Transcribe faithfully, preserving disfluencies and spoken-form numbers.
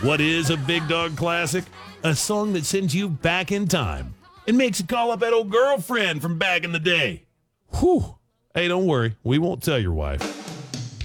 What is a Big Dog classic? A song that sends you back in time and makes you call up that old girlfriend from back in the day. Whew. Hey, don't worry. We won't tell your wife.